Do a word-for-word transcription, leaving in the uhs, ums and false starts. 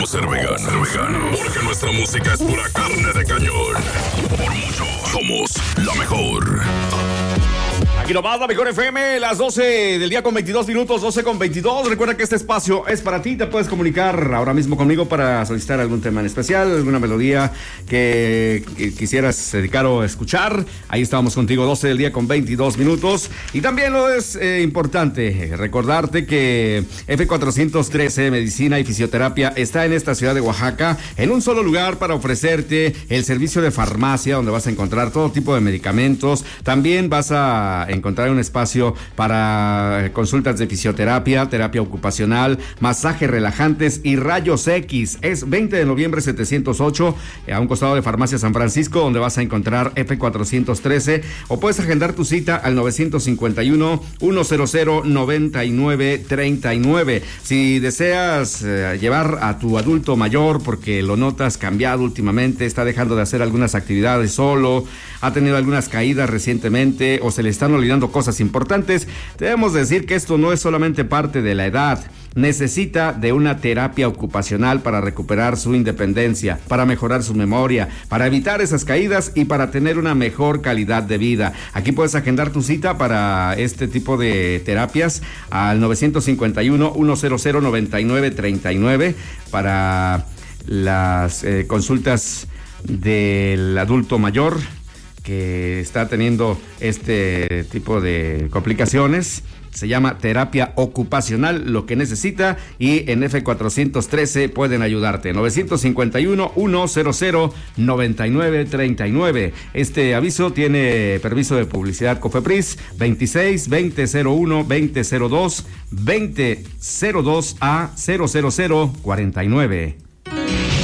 ser vegano, ser vegano, porque nuestra música es pura carne de cañón. Por mucho, somos la mejor. Aquí nomás la mejor F M, las doce del día con veintidós minutos, doce con veintidós. Recuerda que este espacio es para ti. Te puedes comunicar ahora mismo conmigo para solicitar algún tema en especial, alguna melodía que, que quisieras dedicar o escuchar. Ahí estamos contigo, doce del día con veintidós minutos. Y también lo es eh, importante recordarte que F cuatrocientos trece Medicina y Fisioterapia está en esta ciudad de Oaxaca, en un solo lugar para ofrecerte el servicio de farmacia, donde vas a encontrar todo tipo de medicamentos. También vas a encontrar un espacio para consultas de fisioterapia, terapia ocupacional, masajes relajantes y rayos X. Es veinte de noviembre setecientos ocho, a un costado de Farmacia San Francisco, donde vas a encontrar F cuatrocientos trece, o puedes agendar tu cita al nueve cinco uno, uno cero cero, nueve nueve tres nueve. Si deseas eh, llevar a tu adulto mayor porque lo notas cambiado últimamente, está dejando de hacer algunas actividades solo, ha tenido algunas caídas recientemente o se le están olvidando cosas importantes, debemos decir que esto no es solamente parte de la edad. Necesita de una terapia ocupacional para recuperar su independencia, para mejorar su memoria, para evitar esas caídas y para tener una mejor calidad de vida. Aquí puedes agendar tu cita para este tipo de terapias al nueve cinco uno, uno cero cero, nueve nueve tres nueve para las eh, consultas del adulto mayor que está teniendo este tipo de complicaciones. Se llama terapia ocupacional, lo que necesita, y en F cuatrocientos trece pueden ayudarte. nueve cinco uno, uno cero cero, nueve nueve tres nueve. Este aviso tiene permiso de publicidad COFEPRIS veintiséis, veinte cero uno, veinte cero dos, veinte cero dos a cero cero cero cuarenta y nueve.